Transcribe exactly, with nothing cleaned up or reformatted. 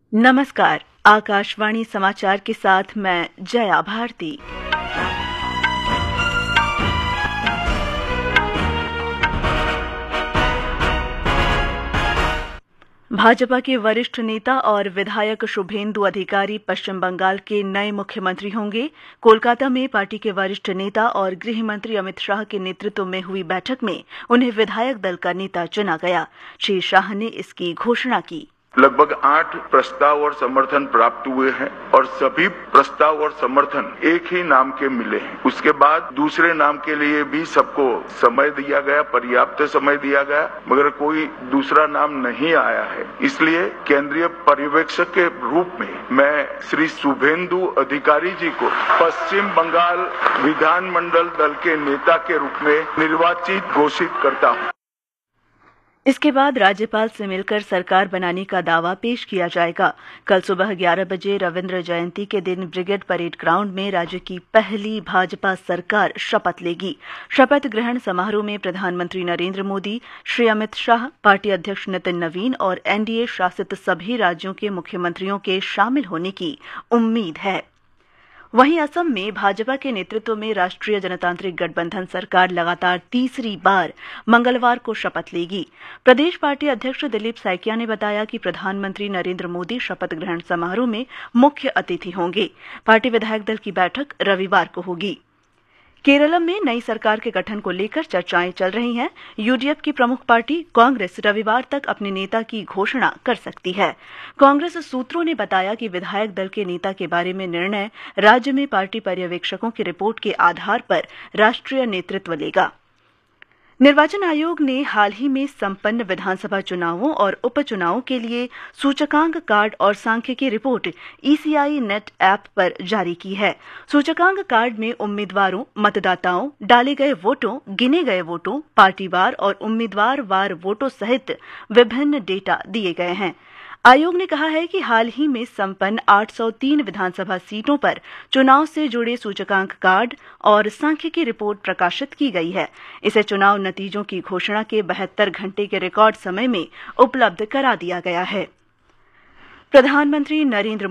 नमस्कार, आकाशवाणी समाचार के साथ मैं जया भारती। भाजपा के वरिष्ठ नेता और विधायक शुभेंदु अधिकारी पश्चिम बंगाल के नए मुख्यमंत्री होंगे। कोलकाता में पार्टी के वरिष्ठ नेता और गृह मंत्री अमित शाह के नेतृत्व में हुई बैठक में उन्हें विधायक दल का नेता चुना गया। श्री शाह ने इसकी घोषणा की। लगभग आठ प्रस्ताव और समर्थन प्राप्त हुए हैं और सभी प्रस्ताव और समर्थन एक ही नाम के मिले हैं। उसके बाद दूसरे नाम के लिए भी सबको समय दिया गया, पर्याप्त समय दिया गया, मगर कोई दूसरा नाम नहीं आया है। इसलिए केंद्रीय पर्यवेक्षक के रूप में मैं श्री शुभेंदु अधिकारी जी को पश्चिम बंगाल विधानमंडल दल के नेता के रूप में निर्वाचित घोषित करता हूँ। इसके बाद राज्यपाल से मिलकर सरकार बनाने का दावा पेश किया जाएगा। कल सुबह ग्यारह बजे रविंद्र जयंती के दिन ब्रिगेड परेड ग्राउंड में राज्य की पहली भाजपा सरकार शपथ लेगी। शपथ ग्रहण समारोह में प्रधानमंत्री नरेंद्र मोदी, श्री अमित शाह, पार्टी अध्यक्ष नितिन नवीन और एनडीए शासित सभी राज्यों के मुख्यमंत्रियों के शामिल होने की उम्मीद है। वहीं असम में भाजपा के नेतृत्व में राष्ट्रीय जनतांत्रिक गठबंधन सरकार लगातार तीसरी बार मंगलवार को शपथ लेगी। प्रदेश पार्टी अध्यक्ष दिलीप सैकिया ने बताया कि प्रधानमंत्री नरेंद्र मोदी शपथ ग्रहण समारोह में मुख्य अतिथि होंगे। पार्टी विधायक दल की बैठक रविवार को होगी। केरलम में नई सरकार के गठन को लेकर चर्चाएं चल रही हैं। यूडीएफ की प्रमुख पार्टी कांग्रेस रविवार तक अपने नेता की घोषणा कर सकती है। कांग्रेस सूत्रों ने बताया कि विधायक दल के नेता के बारे में निर्णय राज्य में पार्टी पर्यवेक्षकों की रिपोर्ट के आधार पर राष्ट्रीय नेतृत्व लेगा। निर्वाचन आयोग ने हाल ही में संपन्न विधानसभा चुनावों और उपचुनावों के लिए सूचकांक कार्ड और सांख्यिकी रिपोर्ट ईसीआई नेट ऐप पर जारी की है। सूचकांक कार्ड में उम्मीदवारों, मतदाताओं, डाले गए वोटों, गिने गए वोटों, पार्टीवार और उम्मीदवार वार वोटों सहित विभिन्न डेटा दिए गए हैं। आयोग ने कहा है कि हाल ही में संपन्न आठ सौ तीन विधानसभा सीटों पर चुनाव से जुड़े सूचकांक कार्ड और सांख्यिकी रिपोर्ट प्रकाशित की गई है। इसे चुनाव नतीजों की घोषणा के बहत्तर घंटे के रिकॉर्ड समय में उपलब्ध करा दिया गया है। प्रधानमंत्री नरेंद्र